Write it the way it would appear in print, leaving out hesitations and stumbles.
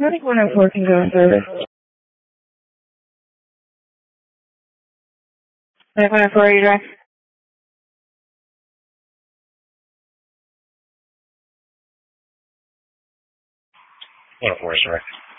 I think 104 can go in service. I think 104, are you direct? 104 is direct.